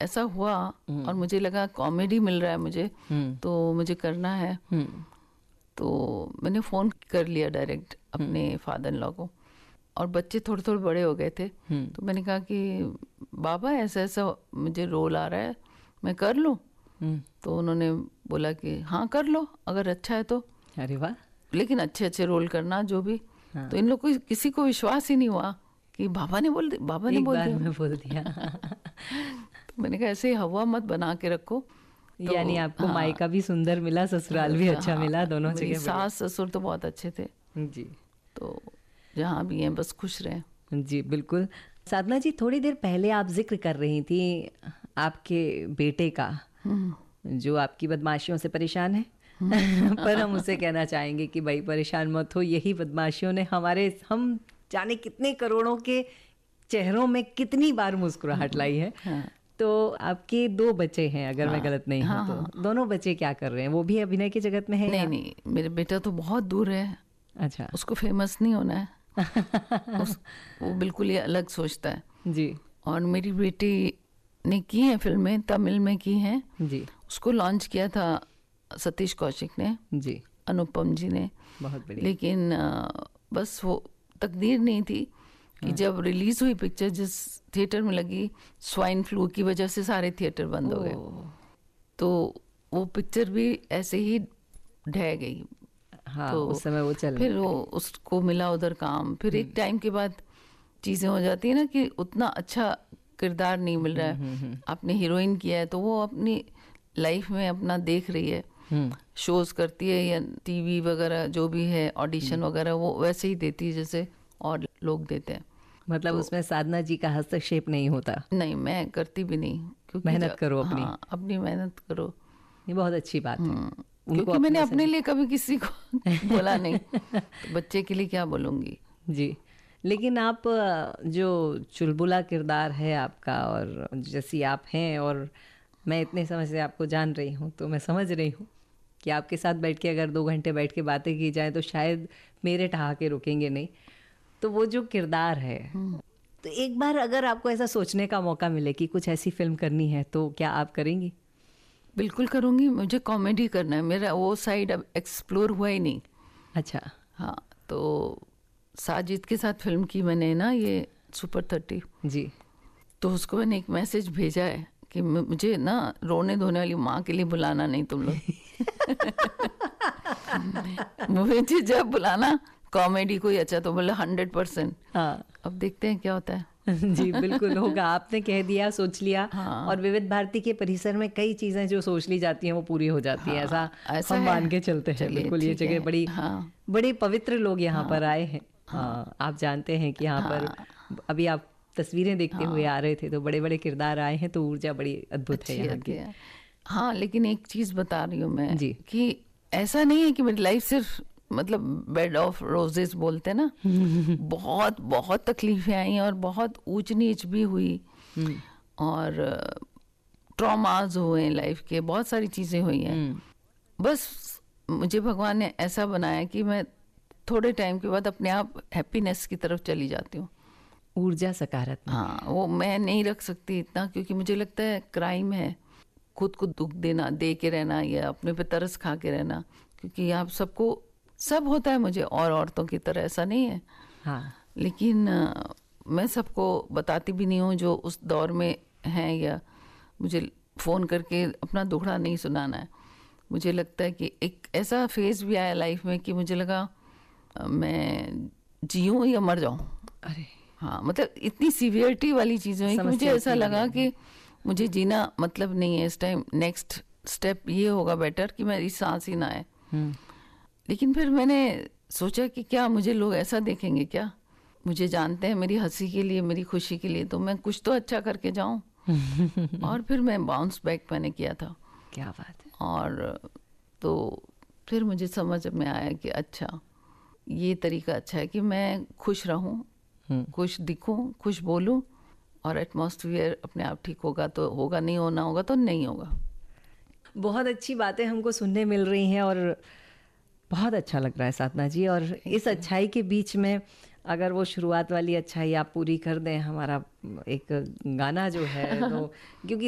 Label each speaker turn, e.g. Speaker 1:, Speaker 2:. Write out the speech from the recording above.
Speaker 1: ऐसा हुआ और मुझे लगा कॉमेडी मिल रहा है मुझे, तो मुझे करना है। तो मैंने फ़ोन कर लिया डायरेक्ट अपने फादर इन लॉ को, और बच्चे थोड़े थोड़े बड़े हो गए थे। तो मैंने कहा कि बाबा ऐसा ऐसा मुझे रोल आ रहा है, मैं कर लूँ? तो उन्होंने बोला कि हाँ कर लो, अगर अच्छा है तो।
Speaker 2: अरे वाह।
Speaker 1: लेकिन अच्छे अच्छे रोल करना जो भी।
Speaker 2: हाँ।
Speaker 1: तो इन लोग को किसी को विश्वास ही नहीं हुआ कि बाबा ने बोल दिया। तो मैंने कहा ऐसे हवा मत बना के रखो। तो
Speaker 2: यानी आपको मायका भी सुंदर मिला, ससुराल भी अच्छा मिला, दोनों जगह।
Speaker 1: मेरी सास ससुर तो बहुत अच्छे थे
Speaker 2: जी।
Speaker 1: तो जहाँ भी हैं बस खुश रहें।
Speaker 2: जी बिल्कुल। साधना जी, थोड़ी देर पहले आप जिक्र कर रही थी आपके बेटे का, जो आपकी बदमाशियों से परेशान है। पर हम उसे कहना चाहेंगे कि भाई परेशान मत हो, यही बदमाशियों ने हम जाने कितने करोड़ों के चेहरों में कितनी बार मुस्कुराहट लाई है। तो आपके 2 बच्चे हैं अगर मैं गलत नहीं हूँ तो। दोनों बच्चे क्या कर रहे हैं? वो भी अभिनय की जगत में है?
Speaker 1: नहीं, मेरे बेटा तो बहुत दूर है।
Speaker 2: अच्छा।
Speaker 1: उसको फेमस नहीं होना है। वो बिल्कुल ही अलग सोचता है
Speaker 2: जी।
Speaker 1: और मेरी बेटी ने की हैं फिल्में, तमिल में की हैं
Speaker 2: जी।
Speaker 1: उसको लॉन्च किया था सतीश कौशिक ने जी, अनुपम जी ने, बहुत बढ़िया। लेकिन बस वो तकदीर नहीं थी कि जब रिलीज हुई पिक्चर, जिस थिएटर में लगी, स्वाइन फ्लू की वजह से सारे थिएटर बंद हो गए। तो वो पिक्चर भी ऐसे ही ढह गई।
Speaker 2: हाँ,
Speaker 1: तो
Speaker 2: उस समय वो चल,
Speaker 1: फिर वो उसको मिला उधर काम। फिर एक टाइम के बाद चीज़ें हो जाती है ना कि उतना अच्छा किरदार नहीं मिल रहा है। आपने हीरोइन किया है तो वो अपनी लाइफ में अपना देख रही है, शोज करती है या टीवी वगैरह जो भी है, ऑडिशन वगैरह वो वैसे ही देती है जैसे और लोग देते हैं।
Speaker 2: मतलब तो उसमें साधना जी का हस्तक्षेप नहीं होता?
Speaker 1: नहीं, मैं करती भी नहीं, क्योंकि
Speaker 2: मेहनत करो अपनी।
Speaker 1: हाँ, अपनी मेहनत करो, ये
Speaker 2: बहुत अच्छी बात है।
Speaker 1: क्योंकि मैंने अपने लिए कभी किसी को बोला नहीं, तो बच्चे के लिए क्या बोलूँगी।
Speaker 2: जी। लेकिन आप जो चुलबुला किरदार है आपका, और जैसी आप हैं, और मैं इतने समय से आपको जान रही हूँ, तो मैं समझ रही हूँ कि आपके साथ बैठ के अगर 2 घंटे बैठ के बातें की जाए तो शायद मेरे ठहाके रुकेंगे नहीं। तो वो जो किरदार है, तो एक बार अगर आपको ऐसा सोचने का मौका मिले कि कुछ ऐसी फिल्म करनी है, तो क्या आप करेंगी?
Speaker 1: बिल्कुल करूँगी। मुझे कॉमेडी करना है, मेरा वो साइड अब एक्सप्लोर हुआ ही नहीं।
Speaker 2: अच्छा।
Speaker 1: हाँ, तो साजिद के साथ फिल्म की मैंने ना, ये सुपर 30
Speaker 2: जी। तो
Speaker 1: उसको मैंने एक मैसेज भेजा है कि मुझे ना रोने धोने वाली माँ के लिए बुलाना नहीं तुम लोग। मुझे जब बुलाना कॉमेडी कोई अच्छा तो बोला 100%।
Speaker 2: हाँ,
Speaker 1: अब देखते हैं क्या होता है।
Speaker 2: जी बिल्कुल होगा। आपने कह दिया, सोच लिया।
Speaker 1: हाँ।
Speaker 2: और विविध भारती के परिसर में कई चीजें जो सोच ली जाती हैं वो पूरी हो जाती हैं।
Speaker 1: हाँ,
Speaker 2: ऐसा हम मान के चलते हैं। बिल्कुल, ये जगह बड़ी, बड़े पवित्र लोग यहाँ पर आए हैं। आप जानते हैं कि यहाँ पर अभी आप तस्वीरें देखते हुए आ रहे थे, तो बड़े बड़े किरदार आए हैं, तो ऊर्जा बड़ी अद्भुत है यहाँ की।
Speaker 1: हाँ, लेकिन एक चीज बता रही हूँ मैं जी, कि ऐसा नहीं है कि मेरी लाइफ सिर्फ मतलब बेड ऑफ रोजेस बोलते हैं ना। बहुत बहुत तकलीफें आई और बहुत ऊंच नीच भी हुई और ट्रॉमाज हुए लाइफ के, बहुत सारी चीजें हुई हैं। बस मुझे भगवान ने ऐसा बनाया कि मैं थोड़े टाइम के बाद अपने आप हैप्पीनेस की तरफ चली जाती हूँ।
Speaker 2: ऊर्जा सकारात्मक।
Speaker 1: हाँ, वो मैं नहीं रख सकती इतना, क्योंकि मुझे लगता है क्राइम है खुद को दुख देना, दे के रहना या अपने पे तरस खा के रहना, क्योंकि आप सबको सब होता है मुझे और औरतों की तरह, ऐसा नहीं है।
Speaker 2: हाँ।
Speaker 1: लेकिन मैं सबको बताती भी नहीं हूँ जो उस दौर में हैं, या मुझे फ़ोन करके अपना दुखड़ा नहीं सुनाना है। मुझे लगता है कि एक ऐसा फेज़ भी आया लाइफ में कि मुझे लगा मैं जीऊँ या मर जाऊँ।
Speaker 2: अरे
Speaker 1: हाँ, मतलब इतनी सीवियरिटी वाली चीज़ें हुई कि मुझे ऐसा लगा कि मुझे जीना मतलब नहीं है इस टाइम। नेक्स्ट स्टेप ये होगा बेटर कि मेरी सांस ही ना आए। लेकिन फिर मैंने सोचा कि क्या मुझे लोग ऐसा देखेंगे क्या? मुझे जानते हैं मेरी हंसी के लिए, मेरी खुशी के लिए, तो मैं कुछ तो अच्छा करके जाऊं। और फिर मैं बाउंस बैक मैंने किया था।
Speaker 2: क्या बात है।
Speaker 1: और तो फिर मुझे समझ में आया कि अच्छा ये तरीका अच्छा है कि मैं खुश रहूं, खुश दिखूं, खुश बोलूं, और एटमॉस्फेयर अपने आप ठीक होगा तो होगा, नहीं होना होगा तो नहीं होगा।
Speaker 2: बहुत अच्छी बातें हमको सुनने मिल रही हैं और बहुत अच्छा लग रहा है साधना जी। और इस अच्छाई के बीच में अगर वो शुरुआत वाली अच्छाई आप पूरी कर दें, हमारा एक गाना जो है तो क्योंकि